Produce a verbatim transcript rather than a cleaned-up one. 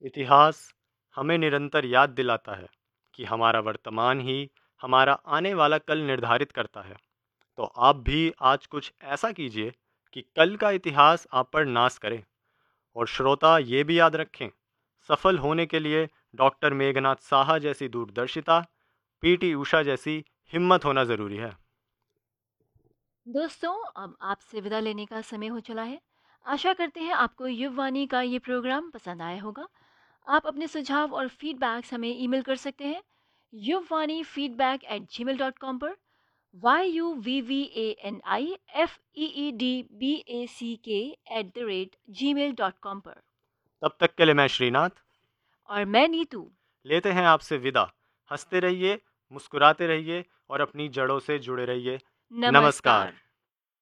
इतिहास हमें निरंतर याद दिलाता है कि हमारा वर्तमान ही हमारा आने वाला कल निर्धारित करता है। तो आप भी आज कुछ ऐसा कीजिए कि कल का इतिहास आप पर नाज करे। और श्रोता ये भी याद रखें, सफल होने के लिए डॉक्टर मेघनाथ साहा जैसी दूरदर्शिता, पीटी उषा जैसी हिम्मत होना ज़रूरी है। दोस्तों, अब आपसे विदा लेने का समय हो चला है। आशा करते हैं आपको युववाणी का ये प्रोग्राम पसंद आया होगा। आप अपने सुझाव और फीडबैक्स हमें ईमेल कर सकते हैं युववाणी फीडबैक एट जी मेल डॉट कॉम पर। Why you we V A N I F E E D B ए सी के at the rate ji mail dot com पर। तब तक के लिए मैं श्रीनाथ और मैं नीतू। लेते हैं आपसे विदा। हंसते रहिए, मुस्कुराते रहिए और अपनी जड़ों से जुड़े रहिए। नमस्कार। नमस्कार।